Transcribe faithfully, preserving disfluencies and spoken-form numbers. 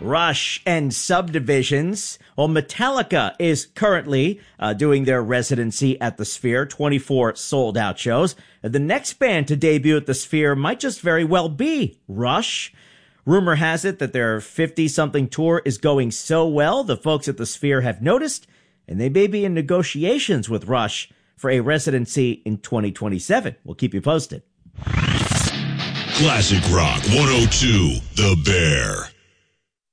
Rush and Subdivisions. Well, Metallica is currently uh, doing their residency at the Sphere, twenty-four sold-out shows. The next band to debut at the Sphere might just very well be Rush. Rumor has it that their fifty-something tour is going so well, the folks at the Sphere have noticed, and they may be in negotiations with Rush for a residency in twenty twenty-seven. We'll keep you posted. Classic Rock one oh two, The Bear.